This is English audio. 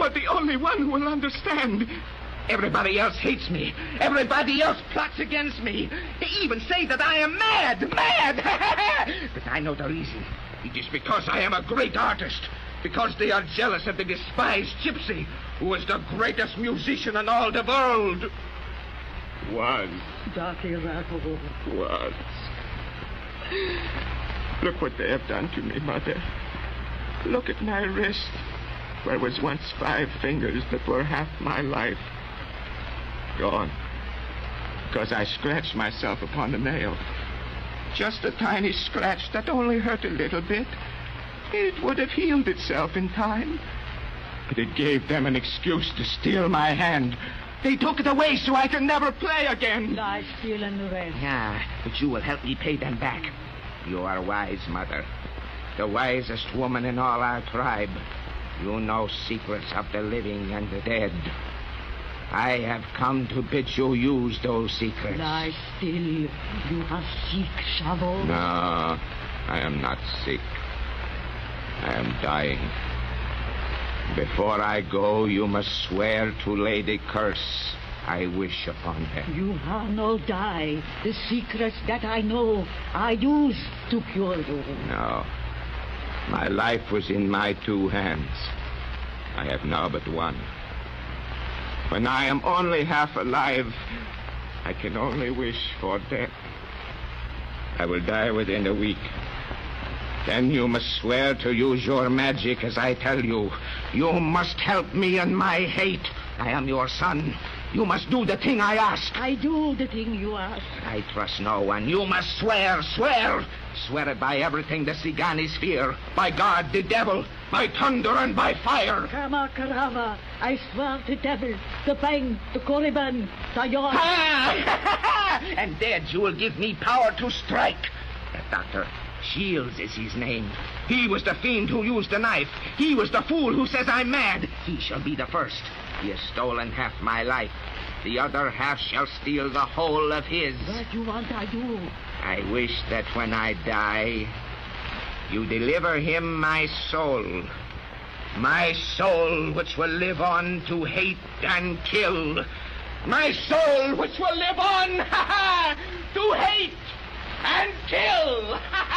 are the only one who will understand. Everybody else hates me. Everybody else plots against me. They even say that I am mad. But I know the reason. It is because I am a great artist. Because they are jealous of the despised gypsy, who is the greatest musician in all the world. Was. Look what they have done to me, Mother. Look at my wrist, where was once 5 fingers that were half my life. Gone. Because I scratched myself upon the nail. Just a tiny scratch that only hurt a little bit. It would have healed itself in time. But it gave them an excuse to steal my hand. They took it away so I can never play again. Lie still and rest. Yeah, but you will help me pay them back. You are wise, Mother. The wisest woman in all our tribe. You know secrets of the living and the dead. I have come to bid you use those secrets. Lie still. You are sick, Shavo. No, I am not sick. I am dying. Before I go, you must swear to lay the curse I wish upon them. You are no die. The secrets that I know, I use to cure you. No. My life was in my 2 hands. I have now but one. When I am only half alive, I can only wish for death. I will die within a week. Then you must swear to use your magic as I tell you. You must help me in my hate. I am your son. You must do the thing I ask. I do the thing you ask. I trust no one. You must swear. Swear it by everything the Siganis fear. By God, the devil, by thunder and by fire. Kama Karama, I swear the devil, the Bang, the Korriban, the York. And dead you will give me power to strike. That doctor, Shields is his name. He was the fiend who used the knife. He was the fool who says I'm mad. He shall be the first. He has stolen half my life. The other half shall steal the whole of his. What you want I do? I wish that when I die, you deliver him my soul. My soul which will live on to hate and kill. My soul which will live on to hate and kill.